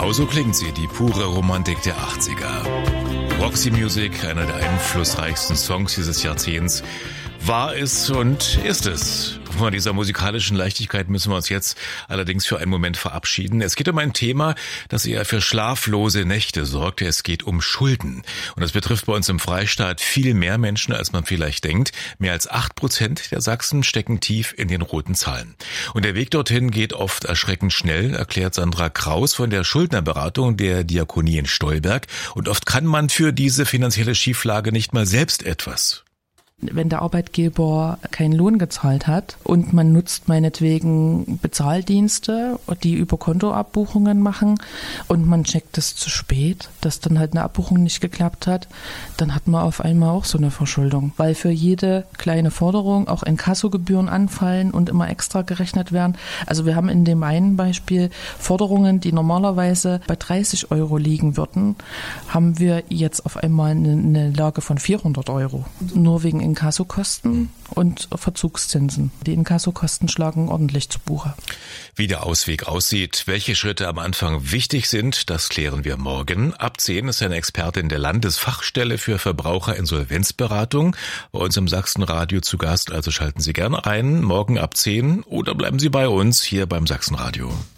Genauso klingt sie, die pure Romantik der 80er. Roxy Music, einer der einflussreichsten Songs dieses Jahrzehnts, war es und ist es. Von dieser musikalischen Leichtigkeit müssen wir uns jetzt allerdings für einen Moment verabschieden. Es geht um ein Thema, das eher für schlaflose Nächte sorgt. Es geht um Schulden. Und das betrifft bei uns im Freistaat viel mehr Menschen, als man vielleicht denkt. Mehr als 8% der Sachsen stecken tief in den roten Zahlen. Und der Weg dorthin geht oft erschreckend schnell, erklärt Sandra Kraus von der Schuldnerberatung der Diakonie in Stolberg. Und oft kann man für diese finanzielle Schieflage nicht mal selbst etwas. Wenn der Arbeitgeber keinen Lohn gezahlt hat und man nutzt meinetwegen Bezahldienste, die über Kontoabbuchungen machen und man checkt es zu spät, dass dann halt eine Abbuchung nicht geklappt hat, dann hat man auf einmal auch so eine Verschuldung. Weil für jede kleine Forderung auch Inkassogebühren anfallen und immer extra gerechnet werden. Also wir haben in dem einen Beispiel Forderungen, die normalerweise bei 30 Euro liegen würden, haben wir jetzt auf einmal eine Lage von 400 Euro. Nur wegen Inkassokosten und Verzugszinsen. Die Inkassokosten schlagen ordentlich zu Buche. Wie der Ausweg aussieht, welche Schritte am Anfang wichtig sind, das klären wir morgen. Ab 10 ist eine Expertin der Landesfachstelle für Verbraucherinsolvenzberatung bei uns im Sachsenradio zu Gast. Also schalten Sie gerne ein, morgen ab 10 oder bleiben Sie bei uns hier beim Sachsenradio.